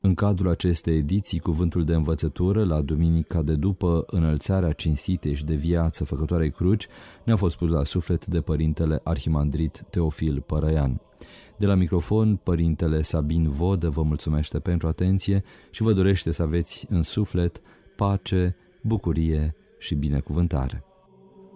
În cadrul acestei ediții, cuvântul de învățătură la duminica de după înălțarea cinstitei și de viață făcătoarei cruci ne-a fost pus la suflet de părintele arhimandrit Teofil Părăian. De la microfon, părintele Sabin Vodă vă mulțumește pentru atenție și vă dorește să aveți în suflet pace, bucurie și binecuvântare.